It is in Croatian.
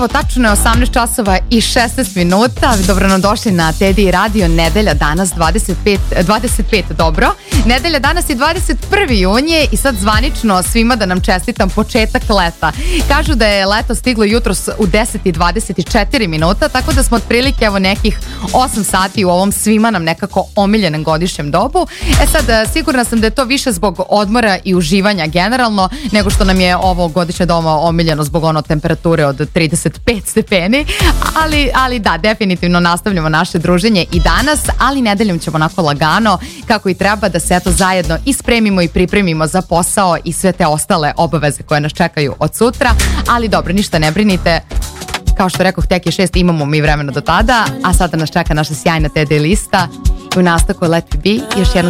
Evo, tačno je 18 časova i 16 minuta. Dobro nam došli na TDI Radio. Nedelja danas 25, dobro. Nedelja danas je 21. junije i sad zvanično svima da nam čestitam početak leta. Kažu da je leto stiglo jutros u 10:24 minuta, tako da smo otprilike evo nekih 8 sati u ovom svima nam nekako omiljenom godišnjem dobu. Sad, sigurna sam da je to više zbog odmora i uživanja generalno, nego što nam je ovo godišnje doba omiljeno zbog temperature od 35 stepeni, ali da, definitivno nastavljamo naše druženje i danas, ali nedeljom ćemo onako lagano, kako i treba, da se eto zajedno i spremimo i pripremimo za posao i sve te ostale obaveze koje nas čekaju od sutra, ali dobro, ništa ne brinite. Kao što rekoh, tek je 6, imamo mi vremena do tada, a sada nas čeka naša sjajna TD lista. U nastavku Let Me Be, još jednu